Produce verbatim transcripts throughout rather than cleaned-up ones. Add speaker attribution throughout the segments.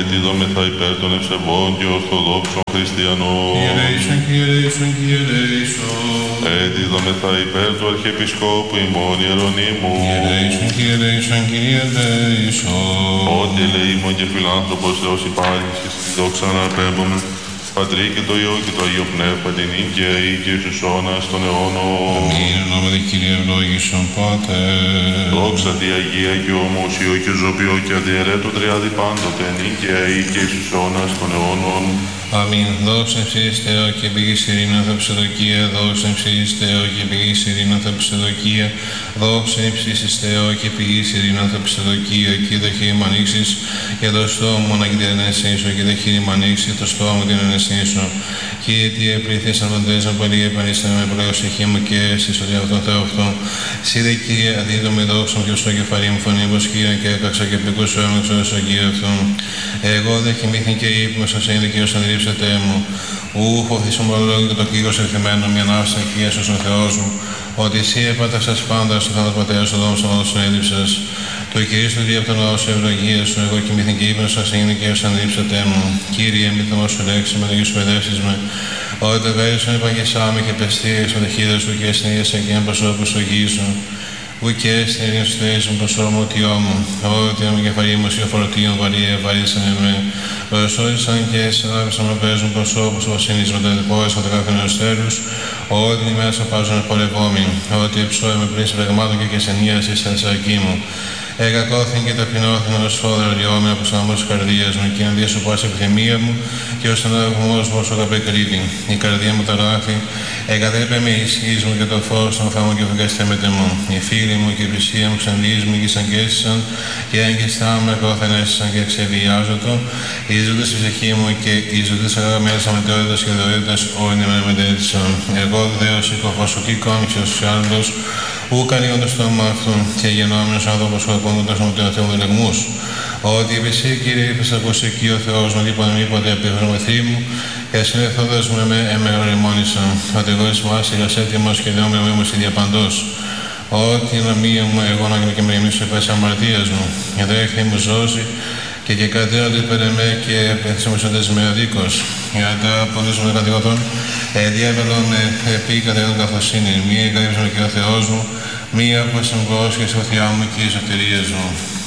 Speaker 1: ετίδομεθα υπέρ των ευσεβών και ορθοδόξων χριστιανών.
Speaker 2: Κυριελέησον, κυριελέησον, κυριελέησον.
Speaker 1: Ετίδομεθα υπέρ του Αρχιεπισκόπου ημών Ιερονύμου.
Speaker 2: Κυριελέησον, κυριελέησον, κυριελέησον.
Speaker 1: Ότι ελεήμων και φιλάνθρωπος Θεός υπάρχεις και στη δόξα να απέμπουμε. Πατρί και το Υιό και το Αγίο Πνεύμα την ίκαια ή και εις τους αιώνας των αιώνων.
Speaker 2: Αμήν, ονόματι Κύριε ευλόγησον Πάτερ.
Speaker 1: Δόξα τη Αγία και ομοσιό και ζωπιό και αδιαιρέτω τριάδι πάντοτε νίκαια ή και εις τους αιώνας των αιώνων.
Speaker 2: Αμήν. Δόξα ψηφίς Θεό και πηγής ειρήνων θα ψευδοκία. Δόξα ψηφίς Θεό και πηγής ειρήνων θα ψευδοκία. Δόξα ψηφίς Θεό και πηγής ειρήνων θα ψευδοκία. Και το χείρι μ' ανοίξεις και το στόμα μου να και την ενεσύσω. Και το χείρι μ' ανοίξει το στόμα μου την ενεσύσω. Κύριε τι επλήθησαν παντές να πολύ επανίσταμε με προσοχή μου και εσείς ότι αυτόν Θεό αυτό. Σίδε Κύριε αδίδω με δόξα μου και στο κεφαλί μου φωνή πως Κύριε και έκαξα και πικούσω έμεξο στο Κύριο αυτόν. Εγώ δεν κοιμήθην και ύπνος σας είναι Κύριος αντιλήψετε μου. Ου φωθήσουν προλόγιο και το Κύριος ερθυμένο μια ναύσα και Ιησούς ο Θεός μου. Ότι εσύ επάταξας πάντα στο θάνατο πατέρας του δόμου στον όδο σου έδειψας. Το Κυρίως του δι' από τον λαό σου ευλογία σου, εγώ κοιμήθην και ύπνος σας είναι και ως αντιλήψετε μου. Κύριε, μη θωμός σου λέξη, με το γη σου παιδεύσεις με. Ότι το βέλησον επαγγεσάμι και πεστήρες με τα χείδα σου και συνείδησα και ένα προσώπου σου γη σου. Ου και στην ειρήνη σου θέση μου προσώμου τιό μου. Ότι με κεφαλή μου σου φορτίων βαρύ ευαρύσαν με. Προσώρισαν και συνάδελφαν με παίζουν προσώπους του βασίλης με τα λιπόρες με τα καθένας τέλους. Ότι την ημέρα σου πάζουν πολευόμοι. Ότι εψώει με πλήση πραγμάτων και κεσενίαση στα τσακί μου. Εγκακώθην και ταπεινώθην ως φόδρα λιώμη από σάμος καρδίας μου και ενδύα σου πάση επιθυμία μου και ως τον αγωγός μου όσο καπεκρίτη. Η καρδία μου ταράχθη, εγκατέλειπε με ισχύς μου και το φως των φάμων και φουγκαστέμετε μου. Οι φίλοι μου και η πλησία μου ξαντείς μου και σαγκέστησαν και έγκυστά με ακρόθεν έστησαν και ξεβιάζωτο. Οι ζούντες η ψυχή μου και οι ζούντες αγαπημένες αμετεότητες και δωρήτες όλοι με μετέτησαν. Εγώ Θεός οικοφασουκή κόμιξος στους άλλους, ου καλύγον το στόμα αυτού και γεννόμενος άνθρωπος χωρικόντας με τον Θεό δελεγμούς. Ότι επί εσύ Κύριε είπες ακούς εκεί ο Θεός μου τίποτε μη ποτέ επιχρωμεθρή μου και συνελθόντας με με εμεγαλημόνησαν. Ότι εγώ εις μάσιγας έτοιμος και λέω με μου στη διαπαντός. Ότι η νομία μου εγώ να και με εμείς επές αμαρτίας μου. Εδώ έχει μου ζώζει και και κατέρονται υπέρ εμέ και επέθυσμοσοντες με αδίκως. Για τα απολύσουμε των κατηγορών, διάβελο με επί κατέρων καθοσύνη. Μία εγκαλύψαμε και ο Θεός μου, μία που συμβός και σωθιά μου και η σωτηρίας μου.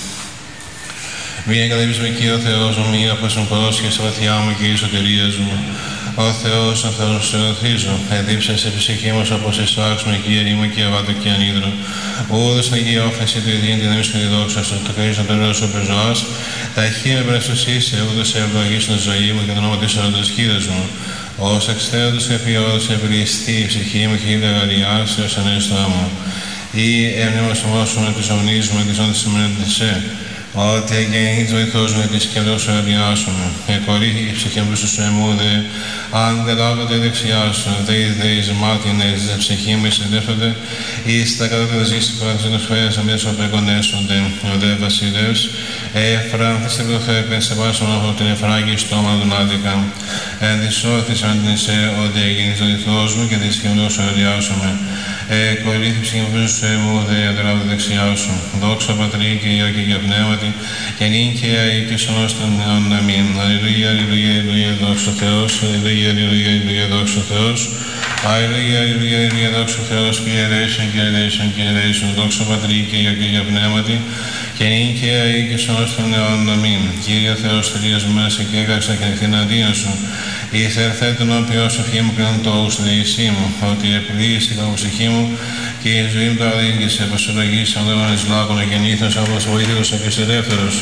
Speaker 2: Μία εγκαλύψαμε και ο Θεός μου, μία που συμβός και σωθιά μου και η σωτηρίας μου. Ο Θεός να θα σου ερωθήσω, εδίψα σε ψυχή μας όπως εισάξουμε και ερήμο και αβάτο και ανίδρο. Ούδος να γη όφεση του ειδήν την εμείς και τη δόξα σου, το κρίσον το ρόλο σου πεζοάς, τα χεί με πραστοσίσε, ούδος σε ευλογήσουν τη ζωή μου και το όνομα της ορόντας χείρας μου. Ως εξτέροντος και ποιόδος ευλογιστεί η ψυχή μου και η λεγαριάς έως ανέστοά μου. Ή έμνημος ομόσουμε της ομνής μου, της όντας σημαίνοντας σε. Ότι εγγενείς βοηθός με τη σκελός σου ευλιάσουμε. Εκορύχει η ψυχή μου στους εμού δε. Αν δεν λάβω τη δεξιά σου, δε ιδέες μάτινες, δε ψυχή μου εισελεύονται, ή στα κατώτερα ζήσεις παραξενούς φέρες αμέσως απεγονέσονται. Ο δε βασιλεύς, εφράνθησε πρωτοθέπεν σε βάσον από την εφράγη στόμα των άδικα. Ενδυσώθησαν την εσέ, ότι εγγενείς βοηθός μου και τη σκελός σου ευλιάσουμε. Εκορύχει η ψυχή μου στους εμού δε, δεν λάβω τη δεξιά σου. Δόξα Πατρί και Υιό και για Πνεύματι, και νίκαια ή και σωνός των αιώνων. Αμήν. Αλληλούια, αλληλούια, αλληλούια, δόξα ο Θεός. Αλληλούια, αλληλούια, αλληλούια, δόξα ο Θεός. Αλληλούια, αλληλούια, αλληλούια, δόξα ο Θεός. Κύριε ελέησον, Κύριε ελέησον, Κύριε ελέησον, δόξα Πατρί και Υιό και για Πνεύματι, και νίκαια ή και σωνός των αιώνων. Αμήν. Κύριε Θεός, τελείως μέσα και έκαξα και την αντίον σου. Ήθερθε τον οποίο σοφή μου κρίνον το ους δεησή μου, ότι επλήγησε την ψυχή μου και η ζωή μου το αδίγγισε, προσολογής ανδρών εις λάκων γεννήθος, όπως βοήθητος και ελεύθερος.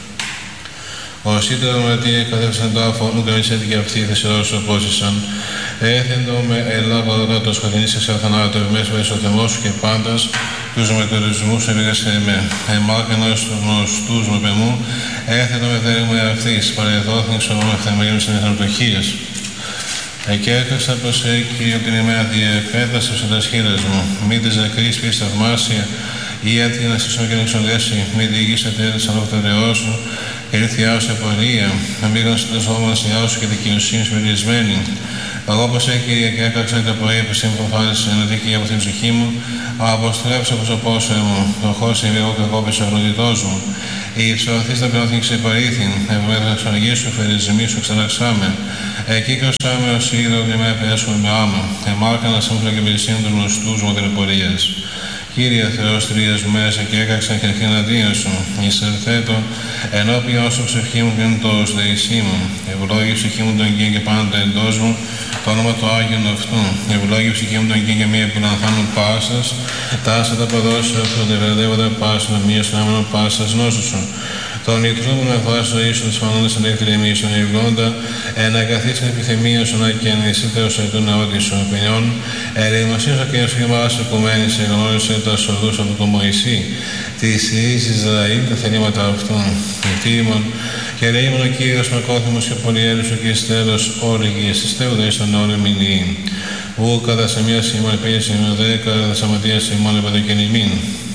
Speaker 2: Ως ήταν με τι εκαθέσαν το άφο, νου καμίσετε και αυτοί θεσερός οπόσησαν. Έθεντο με Ελλάδα το σκοτεινής εξαρθανάτο, μέσα εις ο θεμός σου και πάντας, τους μετεωρισμούς έβγασε εμέ. Εμάκαινος τους γνωστούς με πεμού, έθετο με θέλει μου εαυτής, παρεδόθην σωρό με θεμελίων στην εθνοτοχίες. Εκέρχεστα προς σε, Κύριε, την ημέρα διεπέτασες σε τα σχήρες μου, μη της νεκρής πεις θαυμάσια, ή άτυχη να σύσσω και να εξοδέσει, μη διηγήσετε της ανώτερεώς σου, και ήρθιά σου επορία, να μήγαν στο σώμασιά σου και δικαιοσύνη μυρισμένη. Εγώ πως Κύριε και έκαξα το πρωί που σε εμφανφάλισε να δίκη από την ψυχή μου, αποστρέψα προσωπό σου μου, το χώσε εγώ και εγώ πες αγνωτητός μου. Η υψωθής τα πειρώθην ξεπαρήθην, ευβέθας αργή σου φερεζημί σου ξαναξάμε. Εκεί κροσάμε ως είδο και με επέσουμε με άμα. Εμάρκανα σύμφωνα και περισσίων των γνωστούς μου την πορείας. Κύριε Θεός, τρίας μέσα και έκαξαν και εναντίον σου. Εισερθέτω, ενώπιον σου ψυχή μου και εντός δεησή μου. Ευλόγη ψυχή μου τον γη και πάντα εντός μου, το όνομα του Άγιον αυτού. Ευλόγη ψυχή μου τον γη και μία επιλανθάνων πάσας, τάσα τα ποδόσια σου, δευτερεύοντα πάσα, μία συνάμενο πάσας νόσου σου. Τον ιτρού μου να φάσω ίσον της φανόντας ελεύθερη εμείς τον ευλώντα, ένα καθίσαν επιθυμία σου να και ανησύτεως εκ του νεότη σου απεινιών, ερημοσύνης ο Κύριος και μας οικουμένης εγνώρισε τα σοδούς από τον Μωυσή, της Ιης Ισραήλ τα θελήματα αυτών. Ευτήμων, και ρεήμων ο Κύριος με κόθυμος και πολυέλουσο και εις τέλος όριγη, εσυστεύοντα εις τον όρη μηνύη. Ου κατά σε μια σήμαν πίεση με δέκα, κατά σαματία σήμαν επαντεκενημήν.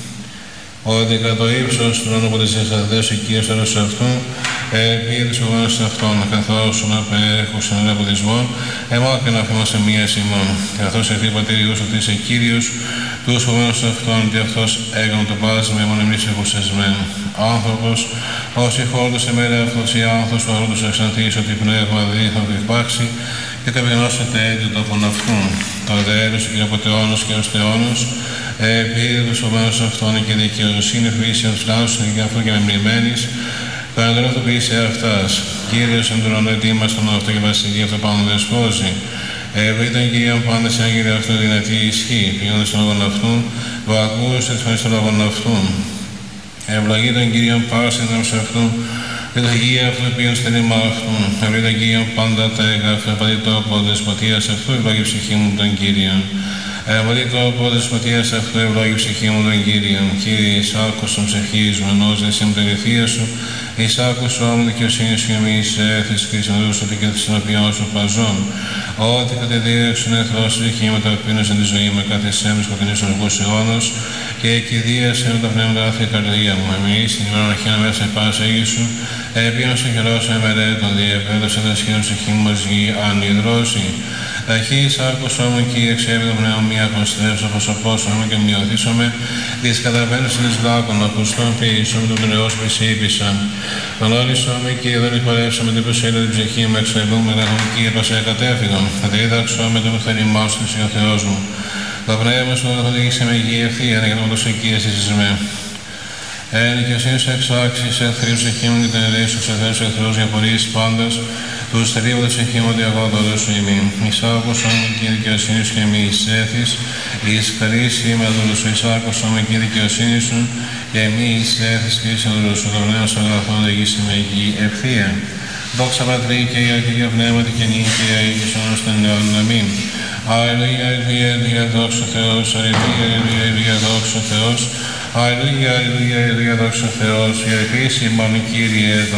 Speaker 2: Ότι κατά το ύψος του όνου από τις εισαδές ο Κύριος έδωσε αυτού, επί της ογόνας αυτών, καθώς να περέχουν στον ρεποδισμό, εμάκεν αφήμας σε μία σημών. Καθώς εχθεί ο πατήριους αυτής ο Κύριος, τους ογόνους αυτών, και αυτός έκανε το πάσμα εμών εμείς εχουσεσμέν. Άνθρωπος, όσοι χόρτωσε μέρα αυτός οι άνθρωπος που αρούντος εξανθείς ότι πνεύμα δίθον του υπάρξει, και καπηγνώσετε έτσι το τόπον αυτού. Το δέρος και από τεώνος και ως τεώνος, επίδε τους ομένους αυτών και δικαιοσύνη φύση ως φλάους και αυτού και μεμνημένης, κατά τον αυτοποιήσει αυτάς. Κύριος εν τον ονετή μας τον αυτό και βασιλεία αυτό πάνω δεσπόζει. Ευρύταν Κύριον πάντα σε άγγελε αυτού δυνατή ισχύ, ποιόντας τον λόγον αυτού, που ακούσε τις φωνές των λόγων αυτού. Ευλογεί τον Κύριον πάση τον αυτού, και τα γεία αυτού ποιον στενήμα αυτού. Ευλογεί τον Κύριον πάντα τα έγραφε, πατήτω από δεσποτείας αυτού, ευλογεί ψυχή μου τον Κύριον. Ευλογεί το από δεσποτείας αυτού, ευλόγη ψυχή μου τον Κύριον. Κύριε, εις άκουσον ψυχής μου, ενός δεσί μου την ευθεία σου, εις άκουσον μου δικαιοσύνη σου και μη εις έθεις και εις ότι και της ενωπιών σου παζών. Ότι κατεδίρεξον εθρός η ψυχή με τα πίνωσαν τη ζωή με κάθε σέμις σκοτεινής οργούς αιώνος και εκειδίασε με τα πνεύματα κάθε καρδία μου. Εμείς την ημέρα αρχαίνα μέσα πάσα γη σου, επίον σε χειρόσα εμερέτων διεπέδωσε τα σχέδια ψυχή μου μας γη αν υδρώσει. Ταχύς άκουσό μου και εξέβη πνεύμα μία κοστρέψω, όπως απόσωμε και μειωθήσαμε, της καταβαίνωσης της λάκων, ακουστών ποιήσωμε τον κρεός που εισήπησαν. Τον όλησώμε και δεν υπορεύσαμε την προσέλα την ψυχή μου, εξελούμε γραφούν και είπασε κατέφυγον. Δίδαξώμε το μυθερημά σου και ο Θεός μου. Το πνεύμα σου θα οδηγήσει με γη ευθεία, για να δώσω οικίες εις με. Εν και εσείς εξάξεις, εχθροί ψυχή μου και την ελέη σου ξεθές εχθρούς για πορείες πάντας, τους θελίβοντες εχείμονται εγώ το δώσω ημί. Εις άκουσον με και δικαιοσύνη σου και μη εις έθεις, εις χαρίσει με δούλου σου, εις άκουσον με και δικαιοσύνη σου και μη εις έθεις και εις δούλου σου, το πνεύμα σου αγαθόν οδηγήσει με γη ευθεία. Δόξα Πατρί και Υιό και Αγία Πνεύματι και νύχια και εις όνος των αιώνων. Αμήν. Αλληλούια, αλληλούια, αλληλούια, δόξα Θεός, αλληλούια, αλληλούια, αλληλούια, δόξα Θεός, αλληλούια, αλληλούια, αλληλούια, δόξα Θεός, η ελπίση ημών Κύριε.